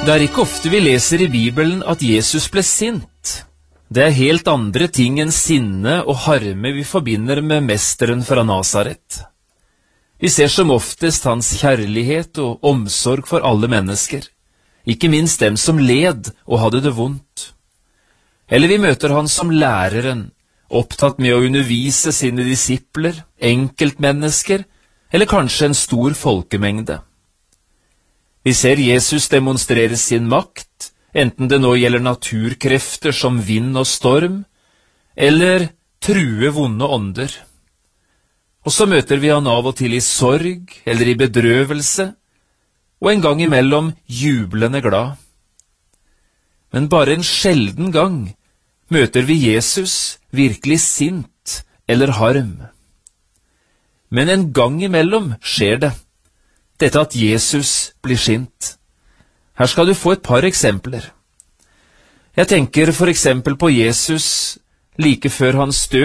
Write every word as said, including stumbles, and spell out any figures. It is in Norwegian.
Det er ikke ofte vi leser i Bibelen at Jesus ble sint. Det er helt andre ting enn sinne og harme vi forbinder med mesteren fra Nazaret. Vi ser som oftest hans kjærlighet og omsorg for alle mennesker, ikke minst dem som led og hadde det vondt. Eller vi møter han som læreren, opptatt med å undervise sine disipler, enkeltmennesker, eller kanskje en stor folkemengde. Vi ser Jesus demonstrere sin makt, enten det nå gjelder naturkrefter som vind og storm, eller true vonde ånder. Og så møter vi han av og til i sorg eller i bedrøvelse, og en gang imellom jublende glad. Men bare en sjelden gang møter vi Jesus virkelig sint eller harm. Men en gang imellom skjer det, dette at Jesus blir sint. Her skal du få et par eksempler. Jeg tenker for eksempel på Jesus like før hans død,